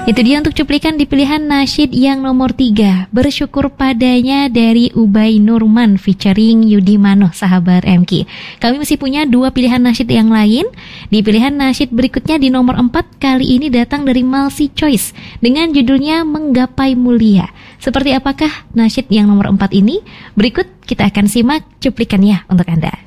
Itu dia untuk cuplikan di pilihan nasyid yang nomor 3, Bersyukur Padanya dari Ubay Nurman featuring Yudi Mano, sahabat MK. Kami masih punya 2 pilihan nasyid yang lain. Di pilihan nasyid berikutnya di nomor 4, kali ini datang dari Malsi Choice dengan judulnya Menggapai Mulia. Seperti apakah nasyid yang nomor 4 ini? Berikut kita akan simak cuplikannya untuk Anda.